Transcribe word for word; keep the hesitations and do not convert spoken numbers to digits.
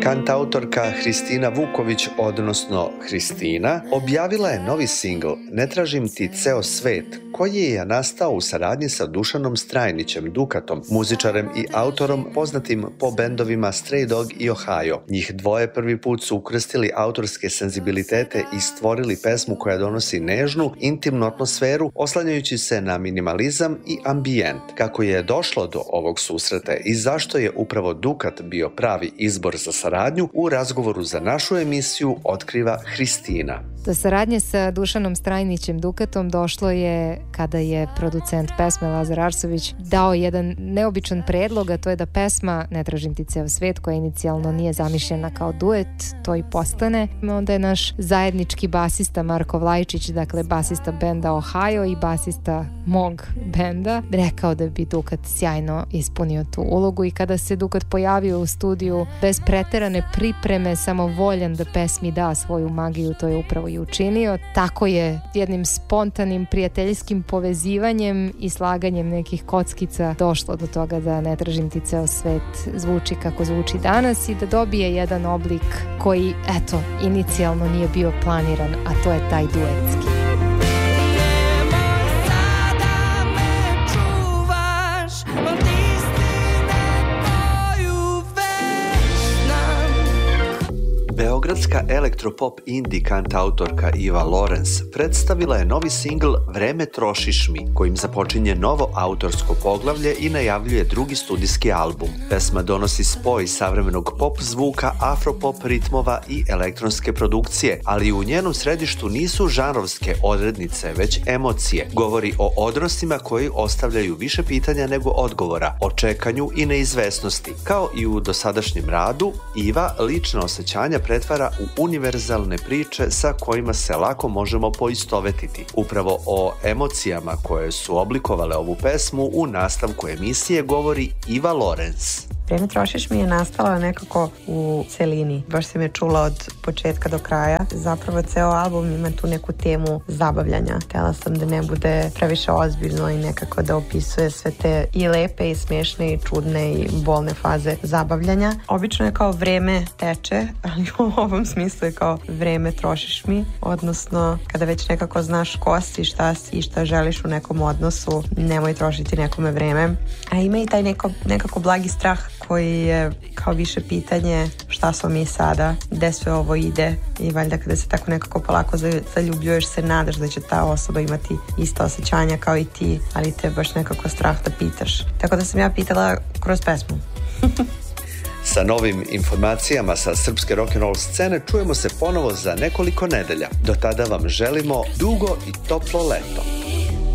Kantautorka Hristina Vuković, odnosno Hristina, objavila je novi singl Ne tražim ti ceo svet, koji je nastao u saradnji sa Dušanom Strajnićem Dukatom, muzičarem i autorom poznatim po bendovima Stray Dog i Ohio. Njih dvoje prvi put su ukrstili autorske senzibilitete i stvorili pesmu koja donosi nežnu, intimnu atmosferu, oslanjajući se na minimalizam i ambijent. Kako je došlo do ovog susreta i zašto je upravo Dukat bio pravi izbor za saradnju, u razgovoru za našu emisiju otkriva Hristina. Do saradnje sa Dušanom Strajnićem Dukatom došlo je kada je producent pesme Lazar Arsović dao jedan neobičan predlog, a to je da pesma Ne tražim ti ceo svet, koja inicijalno nije zamišljena kao duet, to i postane. Onda je naš zajednički basista Marko Vlajčić, dakle basista benda Ohio i basista mog benda, rekao da bi Dukat sjajno ispunio tu ulogu i kada se Dukat pojavio u studiju bez preterane pripreme, samo voljan da pesmi da svoju magiju, to je upravo i učinio. Tako je jednim spontanim prijateljskim povezivanjem i slaganjem nekih kockica došlo do toga da Ne tražim ti ceo svet zvuči kako zvuči danas i da dobije jedan oblik koji, eto, inicijalno nije bio planiran, a to je taj duetski. Beogradska elektropop indie kantautorka Iva Lorenz predstavila je novi singl Vreme trošiš mi, kojim započinje novo autorsko poglavlje i najavljuje drugi studijski album. Pesma donosi spoj savremenog pop zvuka, afropop ritmova i elektronske produkcije, ali u njenom središtu nisu žanrovske odrednice, već emocije. Govori o odnosima koji ostavljaju više pitanja nego odgovora, o čekanju i neizvesnosti. Kao i u dosadašnjem radu, Iva lična osjećanja pretvara u univerzalne priče sa kojima se lako možemo poistovetiti. Upravo o emocijama koje su oblikovale ovu pesmu u nastavku emisije govori Iva Lorenz. Vreme trošiš mi je nastala nekako u celini. Baš sam je čula od početka do kraja. Zapravo ceo album ima tu neku temu zabavljanja. Htjela sam da ne bude previše ozbiljno i nekako da opisuje sve te i lepe i smiješne i čudne i bolne faze zabavljanja. Obično je kao vreme teče, ali u ovom smislu je kao vreme trošiš mi. Odnosno, kada već nekako znaš ko si, šta si i šta želiš u nekom odnosu, nemoj trošiti nekome vreme. A ima i taj neko, nekako blagi strah koji je kao više pitanje šta smo mi sada, gde sve ovo ide i valjda kada se tako nekako polako zaljubljuješ se, nadaš da će ta osoba imati ista osjećanja kao i ti, ali te baš nekako strah da pitaš. Tako da sam ja pitala kroz pesmu. Sa novim informacijama sa srpske rock'n'roll scene čujemo se ponovo za nekoliko nedelja. Do tada vam želimo dugo i toplo leto.